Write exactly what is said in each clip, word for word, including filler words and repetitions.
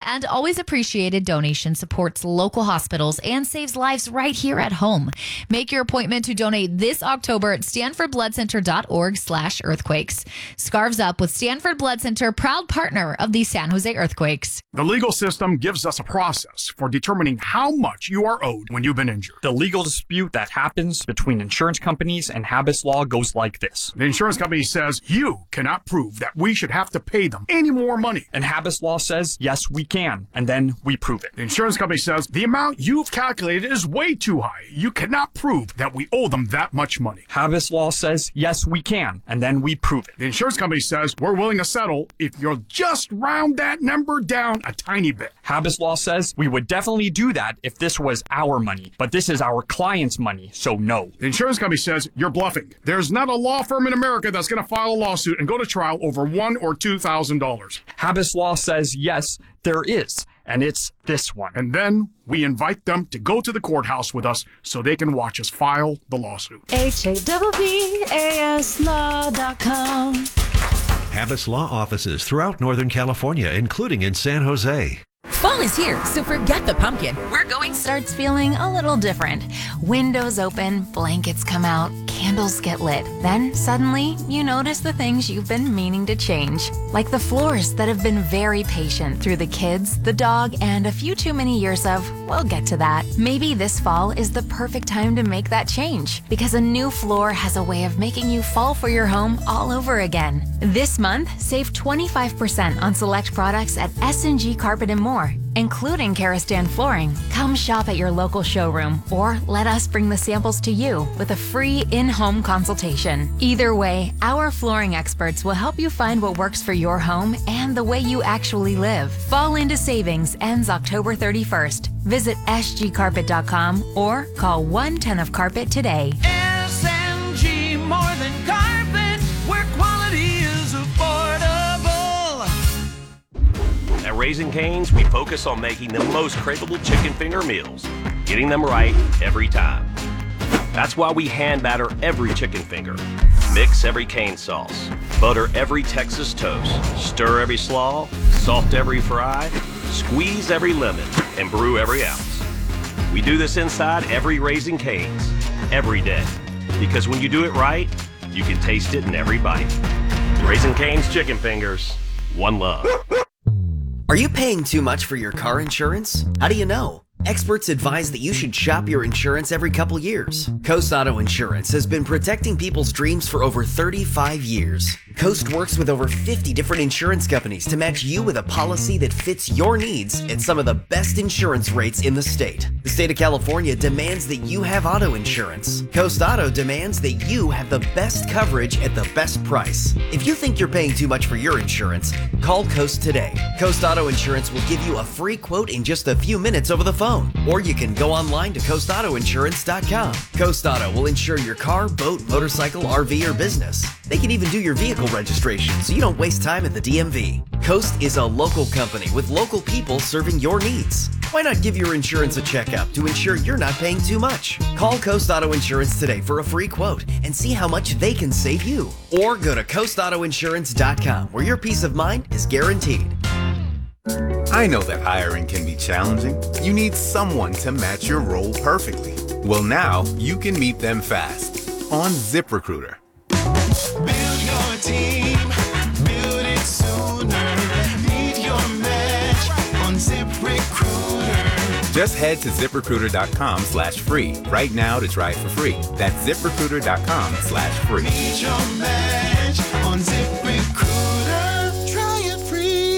And Always Appreciated donation supports local hospitals and saves lives right here at home. Make your appointment to donate this October at stanfordbloodcenter.org slash earthquakes. Scarves Up with Stanford Blood Center, proud partner of the San Jose Earthquakes. The legal system gives us a process for determining how much you are owed when you've been injured. The legal dispute that happens between insurance companies and Habas Law goes like this. The insurance company says you cannot prove that we should have to pay them any more money. And Habas Law says, yes, we can. And then we prove it. The insurance company says the amount you've calculated is way too high. You cannot prove that we owe them that much money. Habas Law says, yes, we can. And then we prove it. The insurance company says we're willing to settle if you'll just round that number down a tiny bit. Habas Law says we would definitely do that if this was our money. But this is our client's money, so no. The insurance company says you're bluffing. There's not a law firm in America that's going to file a lawsuit and go to trial over one or two thousand dollars. Habas Law says yes, there is, and it's this one. And then we invite them to go to the courthouse with us so they can watch us file the lawsuit. H A B B A S law dot com. Habas Law offices throughout Northern California, including in San Jose. Fall is here, so forget the pumpkin. We're going. Starts feeling a little different. Windows open, blankets come out, candles get lit. Then suddenly you notice the things you've been meaning to change. Like the floors that have been very patient through the kids, the dog, and a few too many years of, we'll get to that. Maybe this fall is the perfect time to make that change, because a new floor has a way of making you fall for your home all over again. This month, save twenty-five percent on select products at S and G Carpet and More, including Karastan flooring. Come shop at your local showroom or let us bring the samples to you with a free in-home consultation. Either way, our flooring experts will help you find what works for your home and the way you actually live. Fall into Savings ends October thirty-first. Visit S G carpet dot com or call one ten of carpet today. S and G, more than carpet, where quality is affordable. At Raising Cane's, we focus on making the most craveable chicken finger meals, getting them right every time. That's why we hand batter every chicken finger, mix every cane sauce, butter every Texas toast, stir every slaw, salt every fry, squeeze every lemon, and brew every ounce. We do this inside every Raising Cane's, every day, because when you do it right, you can taste it in every bite. Raising Cane's chicken fingers, one love. Are you paying too much for your car insurance? How do you know? Experts advise that you should shop your insurance every couple years. Coast Auto Insurance has been protecting people's dreams for over thirty-five years. Coast works with over fifty different insurance companies to match you with a policy that fits your needs at some of the best insurance rates in the state. The state of California demands that you have auto insurance. Coast Auto demands that you have the best coverage at the best price. If you think you're paying too much for your insurance, call Coast today. Coast Auto Insurance will give you a free quote in just a few minutes over the phone. Or you can go online to coast auto insurance dot com. Coast Auto will insure your car, boat, motorcycle, R V, or business. They can even do your vehicle registration so you don't waste time at the D M V. Coast is a local company with local people serving your needs. Why not give your insurance a checkup to ensure you're not paying too much? Call Coast Auto Insurance today for a free quote and see how much they can save you. Or go to coast auto insurance dot com where your peace of mind is guaranteed. I know that hiring can be challenging. You need someone to match your role perfectly. Well, now you can meet them fast on ZipRecruiter. Build your team, build it sooner. Meet your match on ZipRecruiter. Just head to ZipRecruiter.com slash free right now to try it for free. That's ZipRecruiter.com slash free. Meet your match on ZipRecruiter. Try it free.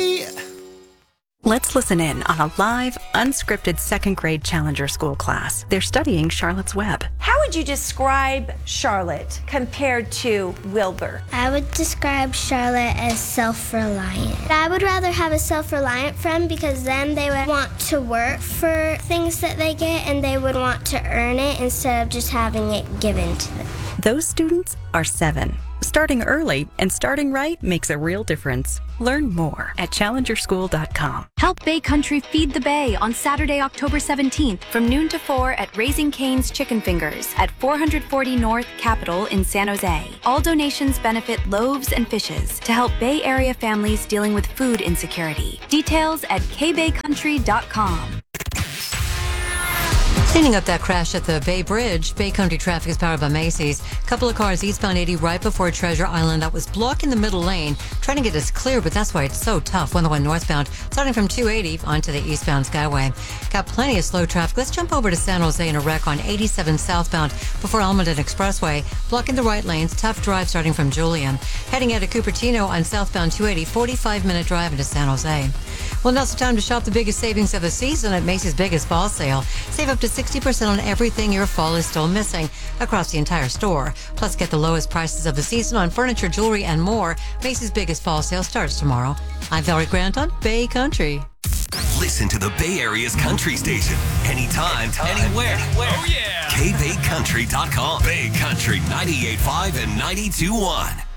Let's listen in on a live, unscripted second grade Challenger School class. They're studying Charlotte's Web. How would you describe Charlotte compared to Wilbur? I would describe Charlotte as self-reliant. I would rather have a self-reliant friend because then they would want to work for things that they get and they would want to earn it instead of just having it given to them. Those students are seven. Starting early and starting right makes a real difference. Learn more at challenger school dot com. Help Bay Country feed the Bay on Saturday, October seventeenth from noon to four at Raising Cane's Chicken Fingers at four forty North Capitol in San Jose. All donations benefit Loaves and Fishes to help Bay Area families dealing with food insecurity. Details at k bay country dot com. Cleaning up that crash at the Bay Bridge, Bay Country traffic is powered by Macy's. Couple of cars eastbound eighty right before Treasure Island that was blocking the middle lane. Trying to get us clear, but that's why it's so tough. one oh one northbound, starting from two eighty onto the eastbound Skyway. Got plenty of slow traffic. Let's jump over to San Jose in a wreck on eighty-seven southbound before Almaden Expressway. Blocking the right lanes. Tough drive starting from Julian. Heading out of Cupertino on southbound two eighty, forty-five minute drive into San Jose. Well, now's the time to shop the biggest savings of the season at Macy's biggest fall sale. Save up to sixty percent on everything your fall is still missing across the entire store. Plus, get the lowest prices of the season on furniture, jewelry, and more. Macy's biggest fall sale starts tomorrow. I'm Valerie Grant on Bay Country. Listen to the Bay Area's country station anytime, anytime anywhere. anywhere. Oh, yeah. K bay country dot com. Bay Country ninety-eight point five and ninety-two point one.